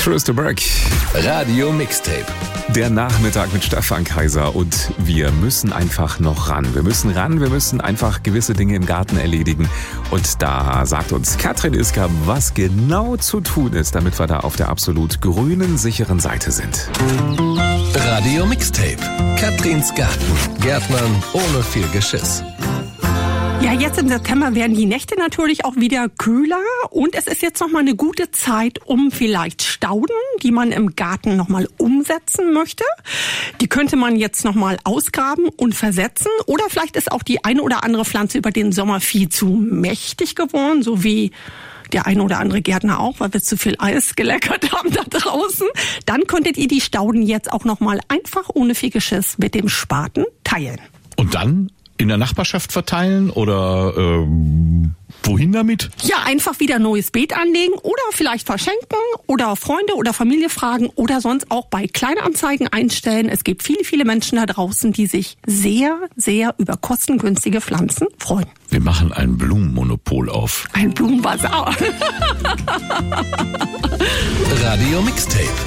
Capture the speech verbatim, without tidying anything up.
Chris de Burgh. Radio Mixtape. Der Nachmittag mit Stefan Kaiser und wir müssen einfach noch ran. Wir müssen ran, wir müssen einfach gewisse Dinge im Garten erledigen. Und da sagt uns Katrin Iska, was genau zu tun ist, damit wir da auf der absolut grünen, sicheren Seite sind. Radio Mixtape. Katrins Garten. Gärtnern ohne viel Geschiss. Ja, jetzt im September werden die Nächte natürlich auch wieder kühler und es ist jetzt nochmal eine gute Zeit, um vielleicht Stauden, die man im Garten nochmal umsetzen möchte. Die könnte man jetzt nochmal ausgraben und versetzen oder vielleicht ist auch die eine oder andere Pflanze über den Sommer viel zu mächtig geworden, so wie der eine oder andere Gärtner auch, weil wir zu viel Eis geleckert haben da draußen. Dann könntet ihr die Stauden jetzt auch nochmal einfach ohne viel Geschiss mit dem Spaten teilen. Und dann in der Nachbarschaft verteilen oder ähm, wohin damit? Ja, einfach wieder ein neues Beet anlegen oder vielleicht verschenken oder Freunde oder Familie fragen oder sonst auch bei Kleinanzeigen einstellen. Es gibt viele, viele Menschen da draußen, die sich sehr, sehr über kostengünstige Pflanzen freuen. Wir machen ein Blumenmonopol auf. Ein Blumenbazar. Radio Mixtape.